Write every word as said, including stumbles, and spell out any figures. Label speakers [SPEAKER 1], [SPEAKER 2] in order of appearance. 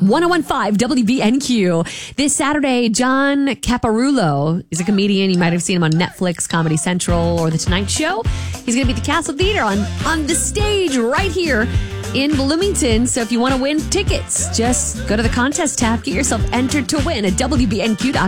[SPEAKER 1] one oh one five W B N Q. This Saturday, John Caparulo is a comedian. You might have seen him on Netflix, Comedy Central, or The Tonight Show. He's going to be at the Castle Theater on, on the stage right here in Bloomington. So if you want to win tickets, just go to the contest tab, get yourself entered to win at W B N Q dot com.